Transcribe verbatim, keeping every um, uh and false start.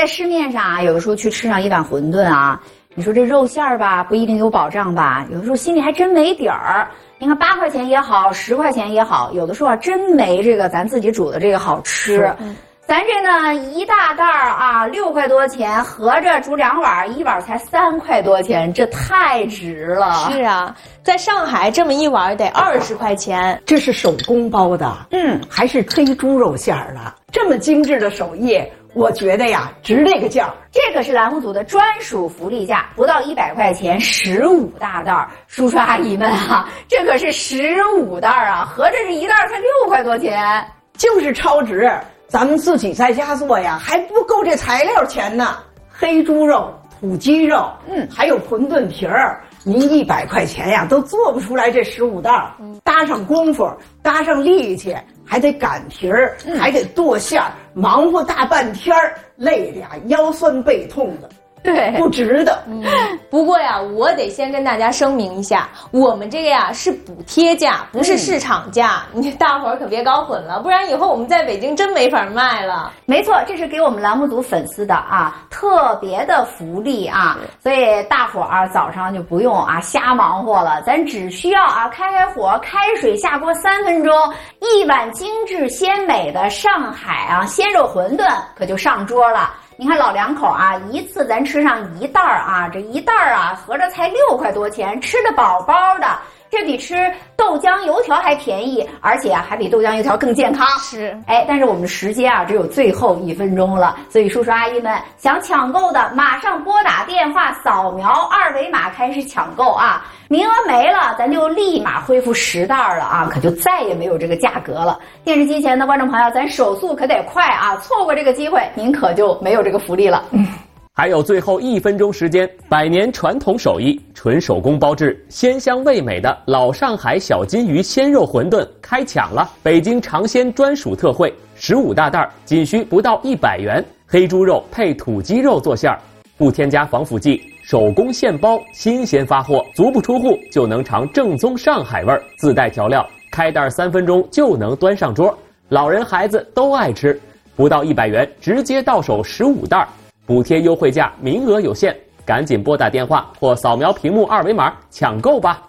在市面上啊，有的时候去吃上一碗馄饨啊，你说这肉馅儿吧，不一定有保障吧？有的时候心里还真没底儿。你看八块钱也好，十块钱也好，有的时候啊，真没这个咱自己煮的这个好吃。咱这呢一大袋儿啊，六块多钱，合着煮两碗，一碗才三块多钱，这太值了。 是啊，在上海这么一碗得二十块钱。 这是手工包的， 嗯， 还是黑猪肉馅儿的，这么精致的手艺，我觉得呀，值这个价。 这可是栏目组的专属福利价，不到一百块钱，十五大袋儿。叔叔阿姨们啊，这可是十五袋儿啊，合着这一袋儿才六块多钱， 就是超值。咱们自己在家做呀，还不够这材料钱呢。黑猪肉、土鸡肉，嗯，还有馄饨皮儿，您一百块钱呀都做不出来这十五袋儿。搭上功夫，搭上力气，还得擀皮儿，嗯、还得剁馅儿，忙活大半天儿，累的呀腰酸背痛的。 对， 不值得。 嗯，不过呀，我得先跟大家声明一下，我们这个呀是补贴价，不是市场价，嗯、你大伙儿可别搞混了，不然以后我们在北京真没法卖了。 没错，这是给我们栏目组粉丝的啊特别的福利啊，所以大伙儿早上就不用啊瞎忙活了，咱只需要啊开开火，开水下锅三分钟，一碗精致鲜美的上海啊鲜肉馄饨可就上桌了。你看老两口啊，一次咱吃上一袋儿啊，这一袋儿啊，合着才六块多钱，吃得饱饱的，这比吃豆浆油条还便宜，而且啊还比豆浆油条更健康。 是， 哎，但是我们的时间啊只有最后一分钟了，所以叔叔阿姨们想抢购的，马上拨打电话，扫描二维码开始抢购啊！名额没了，咱就立马恢复十袋了啊，可就再也没有这个价格了。电视机前的观众朋友，咱手速可得快啊，错过这个机会，您可就没有这个福利了。嗯。 还有最后一分钟时间，百年传统手艺，纯手工包制，鲜香味美的老上海小金鱼鲜肉馄饨开抢了！北京尝鲜专属特惠，十五大袋，仅需不到一百元，黑猪肉配土鸡肉做馅儿，不添加防腐剂，手工现包，新鲜发货，足不出户就能尝正宗上海味儿，自带调料，开袋三分钟就能端上桌，老人孩子都爱吃，不到一百元，直接到手十五袋。补贴优惠价，名额有限，赶紧拨打电话或扫描屏幕二维码抢购吧。